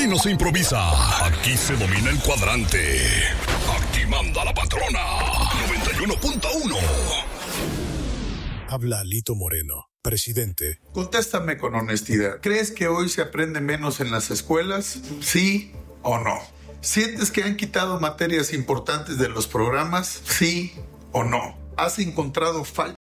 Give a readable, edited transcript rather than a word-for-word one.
Aquí no se improvisa. Aquí se domina el cuadrante. Aquí manda la patrona. 91.1. Habla Alito Moreno, presidente. Contéstame con honestidad. ¿Crees que hoy se aprende menos en las escuelas? ¿Sí o no? ¿Sientes que han quitado materias importantes de los programas? ¿Sí o no? ¿Has encontrado faltas